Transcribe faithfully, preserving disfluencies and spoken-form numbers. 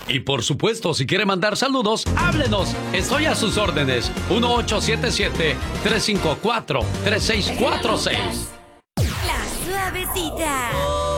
Y por supuesto, si quiere mandar saludos, háblenos. Estoy a sus órdenes. uno ocho siete siete, tres cinco cuatro, tres seis cuatro seis. La suavecita.